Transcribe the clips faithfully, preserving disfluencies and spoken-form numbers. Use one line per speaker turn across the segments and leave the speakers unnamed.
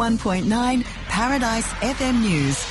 one point nine Paradise F M News.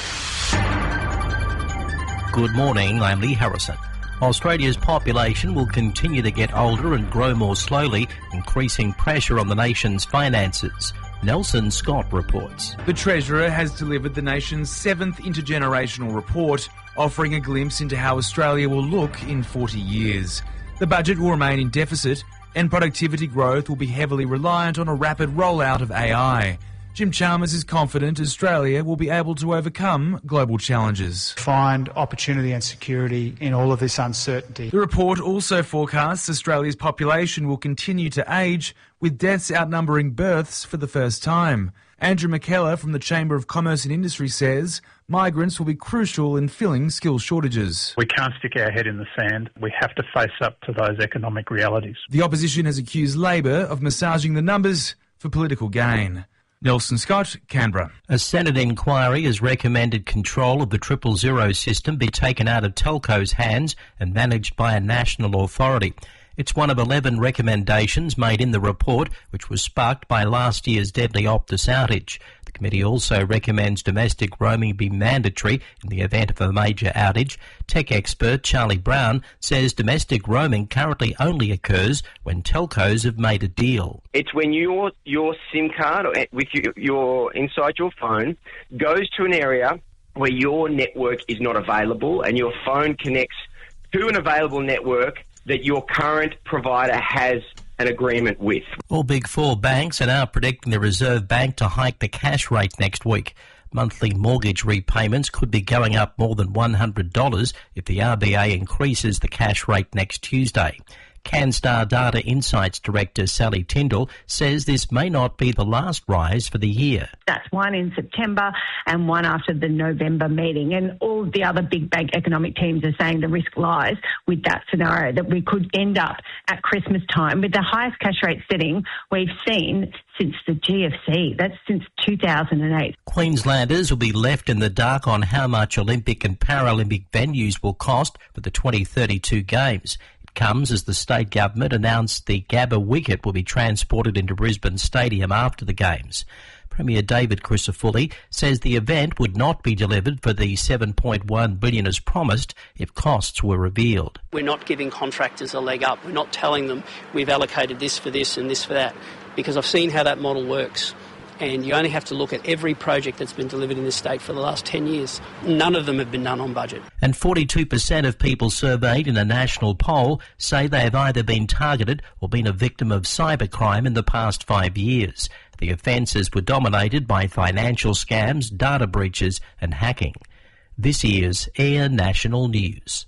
Good morning, I'm Lee Harrison. Australia's population will continue to get older and grow more slowly, increasing pressure on the nation's finances. Nelson Scott reports.
The Treasurer has delivered the nation's seventh intergenerational report, offering a glimpse into how Australia will look in forty years. The budget will remain in deficit, and productivity growth will be heavily reliant on a rapid rollout of A I. Jim Chalmers is confident Australia will be able to overcome global challenges.
Find opportunity and security in all of this uncertainty.
The report also forecasts Australia's population will continue to age, with deaths outnumbering births for the first time. Andrew McKellar from the Chamber of Commerce and Industry says migrants will be crucial in filling skills shortages.
We can't stick our head in the sand. We have to face up to those economic realities.
The opposition has accused Labor of massaging the numbers for political gain. Nelson Scott, Canberra.
A Senate inquiry has recommended control of the triple zero system be taken out of telcos' hands and managed by a national authority. It's one of eleven recommendations made in the report, which was sparked by last year's deadly Optus outage. The committee also recommends domestic roaming be mandatory in the event of a major outage. Tech expert Charlie Brown says domestic roaming currently only occurs when telcos have made a deal.
It's when your your SIM card or with your, your inside your phone goes to an area where your network is not available and your phone connects to an available network that your current provider has an agreement with.
All Big Four banks are now predicting the Reserve Bank to hike the cash rate next week. Monthly mortgage repayments could be going up more than one hundred dollars if the R B A increases the cash rate next Tuesday. CanStar Data Insights Director Sally Tyndall says this may not be the last rise for the year.
That's one in September and one after the November meeting. And all the other big bank economic teams are saying the risk lies with that scenario, that we could end up at Christmas time with the highest cash rate setting we've seen since the G F C. That's since two thousand eight.
Queenslanders will be left in the dark on how much Olympic and Paralympic venues will cost for the twenty thirty-two Games. Comes as the state government announced the Gabba wicket will be transported into Brisbane Stadium after the Games. Premier David Crisafulli says the event would not be delivered for the seven point one billion dollars as promised if costs were revealed.
We're not giving contractors a leg up. We're not telling them we've allocated this for this and this for that, because I've seen how that model works. And you only have to look at every project that's been delivered in this state for the last ten years. None of them have been done on budget.
And forty-two percent of people surveyed in a national poll say they have either been targeted or been a victim of cybercrime in the past five years. The offences were dominated by financial scams, data breaches and hacking. This year's Air National News.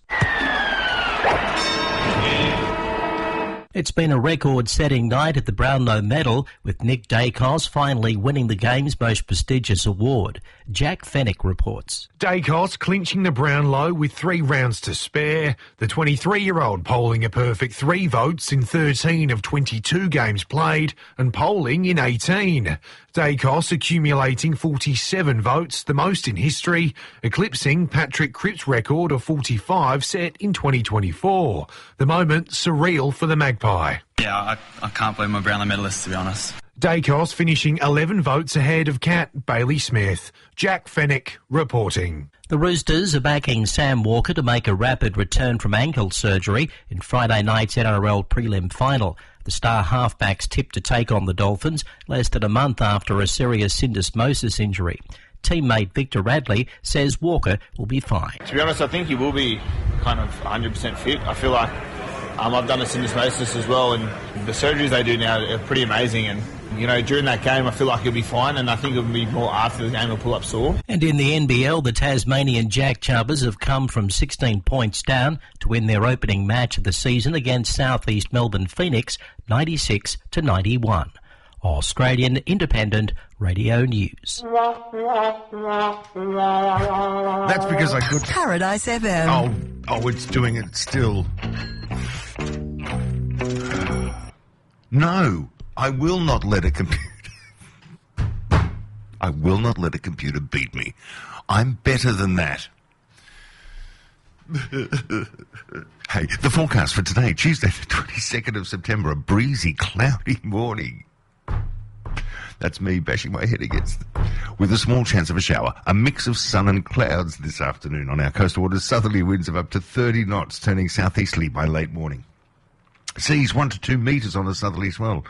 It's been a record-setting night at the Brownlow Medal, with Nick Dacos finally winning the game's most prestigious award. Jack Fennick reports.
Dacos clinching the Brownlow with three rounds to spare. The twenty-three-year-old polling a perfect three votes in thirteen of twenty-two games played and polling in eighteen. Dacos accumulating forty-seven votes, the most in history, eclipsing Patrick Cripps' record of forty-five set in twenty twenty-four. The moment surreal for the Magpie.
Yeah, I, I can't believe I'm a Brownlow medalist, to be honest.
Dacos finishing eleven votes ahead of Cat Bailey Smith. Jack Fennick reporting.
The Roosters are backing Sam Walker to make a rapid return from ankle surgery in Friday night's N R L prelim final. The star halfbacks tipped to take on the Dolphins less than a month after a serious syndesmosis injury. Teammate Victor Radley says Walker will be fine.
To be honest, I think he will be kind of one hundred percent fit. I feel like um, I've done a syndesmosis as well, and the surgeries they do now are pretty amazing. And, you know, during that game, I feel like he'll be fine, and I think it'll be more after the game he'll pull up sore.
And in the N B L, the Tasmanian Jack Chubbers have come from sixteen points down to win their opening match of the season against South East Melbourne Phoenix, ninety-six to ninety-one. Australian Independent Radio News.
That's because I could...
Paradise F M.
Oh, oh, it's doing it still. No, I will not let a computer... I will not let a computer beat me. I'm better than that. Hey, the forecast for today, Tuesday the twenty-second of September, a breezy, cloudy morning. That's me bashing my head against it. With a small chance of a shower. A mix of sun and clouds this afternoon on our coastal waters. Southerly winds of up to thirty knots, turning southeasterly by late morning. Seas one to two metres on the southerly swell.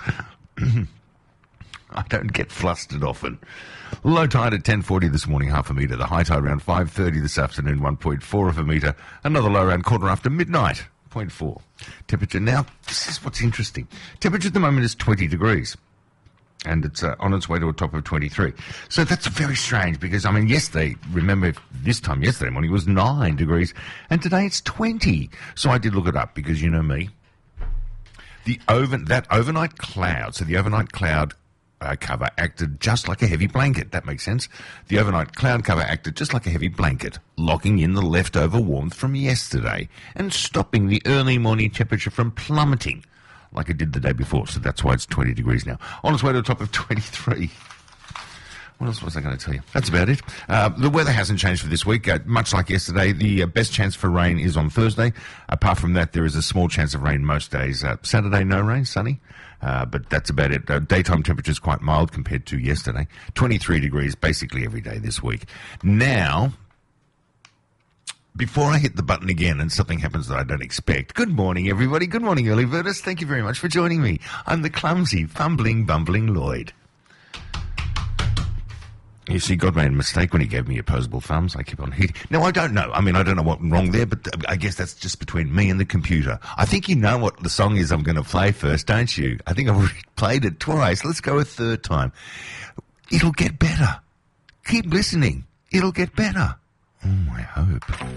I don't get flustered often. Low tide at ten forty this morning, half a metre. The high tide around five thirty this afternoon, one point four of a metre. Another low around quarter after midnight, zero point four. Temperature now, this is what's interesting. Temperature at the moment is twenty degrees. And it's uh, on its way to a top of twenty-three. So that's very strange because, I mean, yesterday, remember this time yesterday morning, it was nine degrees. And today it's twenty. So I did look it up because you know me. The over, that overnight cloud, so the overnight cloud uh, cover acted just like a heavy blanket. That makes sense. The overnight cloud cover acted just like a heavy blanket, locking in the leftover warmth from yesterday and stopping the early morning temperature from plummeting like it did the day before. So that's why it's twenty degrees now. On its way to the top of twenty-three. What else was I going to tell you? That's about it. Uh, the weather hasn't changed for this week. Uh, much like yesterday, the uh, best chance for rain is on Thursday. Apart from that, there is a small chance of rain most days. Uh, Saturday, no rain, sunny. Uh, but that's about it. Uh, daytime temperature is quite mild compared to yesterday. twenty-three degrees basically every day this week. Now, before I hit the button again and something happens that I don't expect, good morning, everybody. Good morning, early birders. Thank you very much for joining me. I'm the clumsy, fumbling, bumbling Lloyd. You see, God made a mistake when he gave me opposable thumbs. I keep on hitting. No, I don't know. I mean, I don't know what went wrong there, but I guess that's just between me and the computer. I think you know what the song is I'm going to play first, don't you? I think I've already played it twice. Let's go a third time. It'll get better. Keep listening. It'll get better. Oh, I hope.